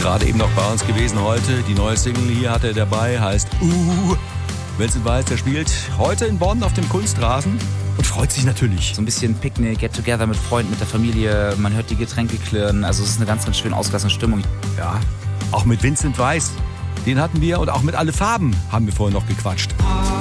Gerade eben noch bei uns gewesen heute. Die neue Single hier hat er dabei, heißt Vincent Weiss, der spielt heute in Bonn auf dem Kunstrasen und freut sich natürlich. So ein bisschen Picknick, Get Together mit Freunden, mit der Familie. Man hört die Getränke klirren. Also es ist eine ganz, ganz schön ausgelassene Stimmung. Ja, auch mit Vincent Weiss. Den hatten wir und auch mit Alle Farben haben wir vorhin noch gequatscht.